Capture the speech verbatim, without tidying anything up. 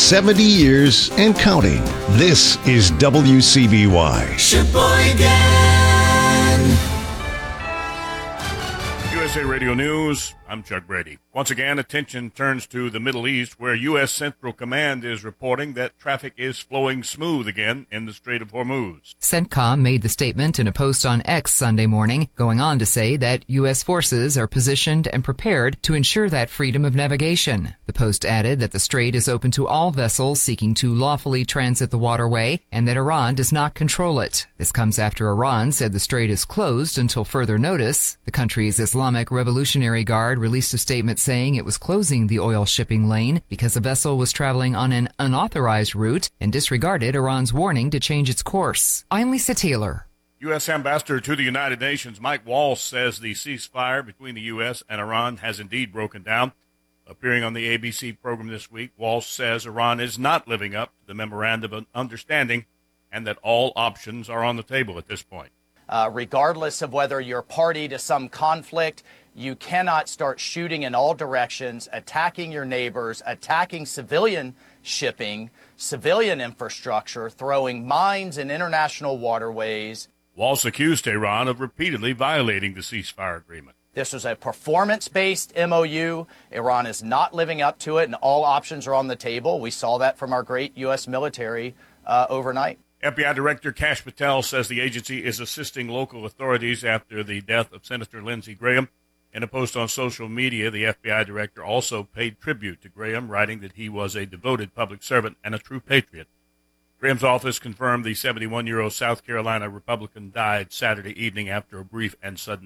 seventy years and counting. This is W C B Y. Sheboygan. U S A Radio News, I'm Chuck Brady. Once again, attention turns to the Middle East, where U S. Central Command is reporting that traffic is flowing smooth again in the Strait of Hormuz. CENTCOM made the statement in a post on X Sunday morning, going on to say that U S forces are positioned and prepared to ensure that freedom of navigation. The post added that the strait is open to all vessels seeking to lawfully transit the waterway and that Iran does not control it. This comes after Iran said the strait is closed until further notice. The country's Islamic Revolutionary Guard released a statement saying it was closing the oil shipping lane because the vessel was traveling on an unauthorized route and disregarded Iran's warning to change its course. I'm Lisa Taylor. U S. Ambassador to the United Nations Mike Waltz says the ceasefire between the U S and Iran has indeed broken down. Appearing on the A B C program this week, Waltz says Iran is not living up to the memorandum of understanding and that all options are on the table at this point. Uh, regardless of whether you're party to some conflict, you cannot start shooting in all directions, attacking your neighbors, attacking civilian shipping, civilian infrastructure, throwing mines in international waterways. Waltz accused Tehran of repeatedly violating the ceasefire agreement. This was a performance-based M O U. Iran is not living up to it, and all options are on the table. We saw that from our great U S military uh, overnight. F B I Director Kash Patel says the agency is assisting local authorities after the death of Senator Lindsey Graham. In a post on social media, the F B I director also paid tribute to Graham, writing that he was a devoted public servant and a true patriot. Graham's office confirmed the seventy-one-year-old South Carolina Republican died Saturday evening after a brief and sudden